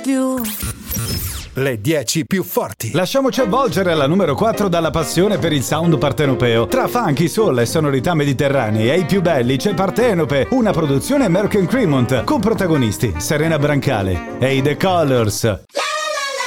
più. Le 10 più forti. Lasciamoci avvolgere alla numero 4 dalla passione per il sound partenopeo. Tra funky, soul e sonorità mediterranee e i più belli c'è Partenope, una produzione Merck & Cremont con protagonisti Serena Brancale e i The Colors.